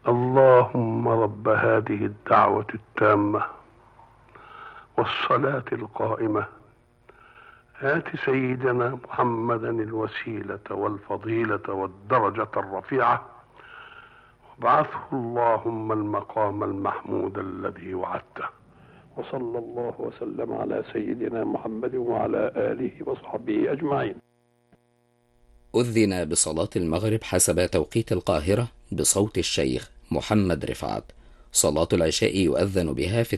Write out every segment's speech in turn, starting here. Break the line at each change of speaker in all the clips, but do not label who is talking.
اللهم رب هذه الدعوة التامة والصلاة القائمة آت سيدنا محمدا الوسيلة والفضيلة والدرجة الرفيعة وابعثه اللهم المقام المحمود الذي وعدته. وصلى الله وسلم على سيدنا محمد وعلى آله وصحبه أجمعين.
أذن بصلاة المغرب حسب توقيت القاهرة بصوت الشيخ محمد رفعت. صلاة العشاء يؤذن بها في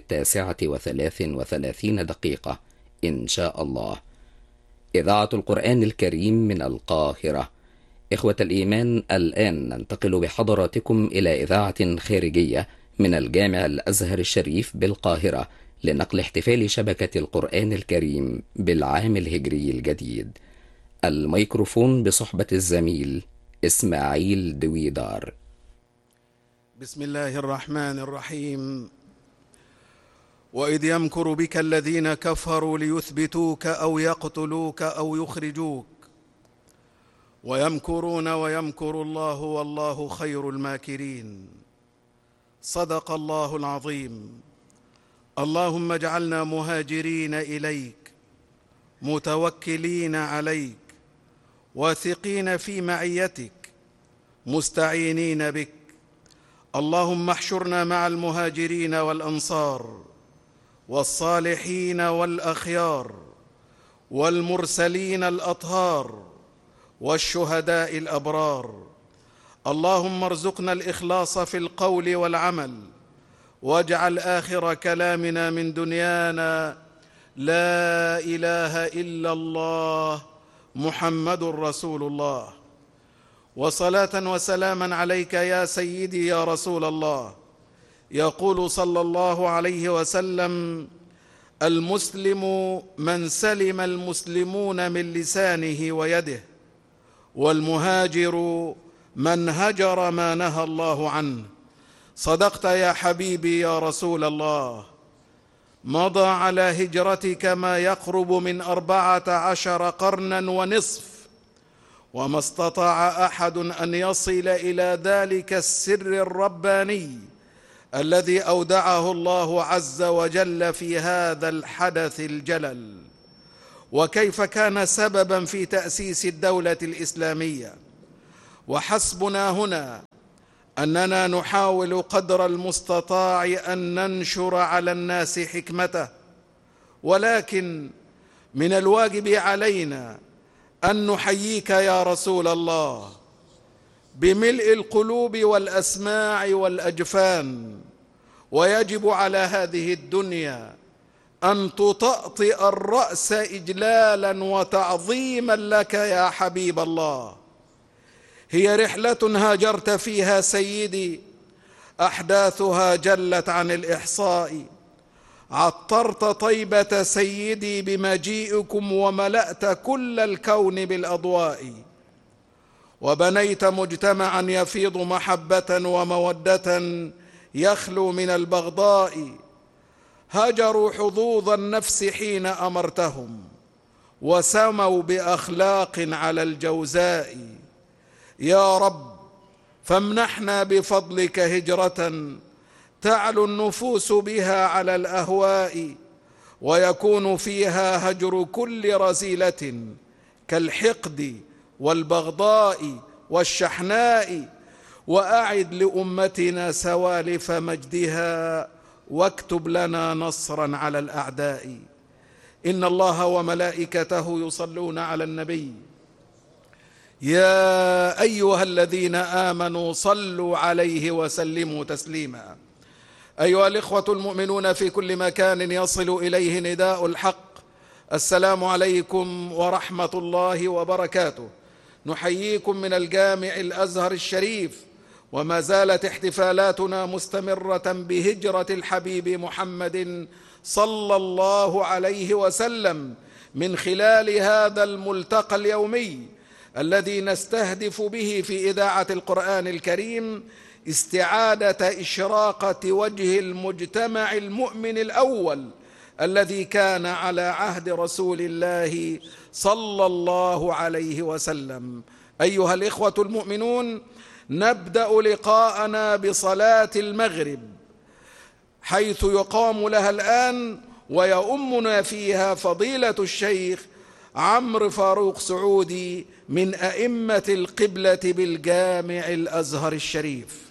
9:33 إن شاء الله. إذاعة القرآن الكريم من القاهرة. إخوة الإيمان، الآن ننتقل بحضراتكم إلى إذاعة خارجية من الجامع الأزهر الشريف بالقاهرة لنقل احتفال شبكة القرآن الكريم بالعام الهجري الجديد. الميكروفون بصحبة الزميل إسماعيل دويدار.
بسم الله الرحمن الرحيم. وإذ يمكر بك الذين كفروا ليثبتوك أو يقتلوك أو يخرجوك ويمكرون ويمكر الله والله خير الماكرين. صدق الله العظيم. اللهم اجعلنا مهاجرين إليك متوكلين عليك واثقين في معيتك مستعينين بك. اللهم احشرنا مع المهاجرين والأنصار والصالحين والأخيار والمرسلين الأطهار والشهداء الأبرار. اللهم ارزقنا الإخلاص في القول والعمل، واجعل آخر كلامنا من دنيانا لا إله إلا الله محمد رسول الله. وصلاة وسلاما عليك يا سيدي يا رسول الله. يقول صلى الله عليه وسلم: المسلم من سلم المسلمون من لسانه ويده، والمهاجر من هجر ما نهى الله عنه. صدقت يا حبيبي يا رسول الله. مضى على هجرتك ما يقرب من 14 قرنا ونصف، وما استطاع أحد أن يصل إلى ذلك السر الرباني الذي أودعه الله عز وجل في هذا الحدث الجلل، وكيف كان سببا في تأسيس الدولة الإسلامية. وحسبنا هنا أننا نحاول قدر المستطاع أن ننشر على الناس حكمته، ولكن من الواجب علينا أن نحييك يا رسول الله بملء القلوب والأسماع والأجفان. ويجب على هذه الدنيا أن تطأطئ الرأس إجلالا وتعظيما لك يا حبيب الله. هي رحلة هاجرت فيها سيدي، أحداثها جلت عن الإحصاء. عطرت طيبة سيدي بمجيئكم وملأت كل الكون بالأضواء، وبنيت مجتمعا يفيض محبة ومودة يخلو من البغضاء. هجروا حظوظ النفس حين أمرتهم، وسموا بأخلاق على الجوزاء. يا رب فامنحنا بفضلك هجرة تعلو النفوس بها على الأهواء، ويكون فيها هجر كل رذيلة كالحقد والبغضاء والشحناء. وأعد لأمتنا سوالف مجدها، واكتب لنا نصرا على الأعداء. إن الله وملائكته يصلون على النبي. يا أيها الذين آمنوا صلوا عليه وسلموا تسليما. أيها الإخوة المؤمنون في كل مكان يصل إليه نداء الحق، السلام عليكم ورحمة الله وبركاته. نحييكم من الجامع الأزهر الشريف، وما زالت احتفالاتنا مستمرة بهجرة الحبيب محمد صلى الله عليه وسلم، من خلال هذا الملتقى اليومي الذي نستهدف به في إذاعة القرآن الكريم استعادة إشراقة وجه المجتمع المؤمن الأول الذي كان على عهد رسول الله صلى الله عليه وسلم. أيها الإخوة المؤمنون، نبدأ لقاءنا بصلاة المغرب، حيث يقام لها الآن ويؤمنا فيها فضيلة الشيخ عمرو فاروق سعودي من أئمة القبلة بالجامع الأزهر الشريف.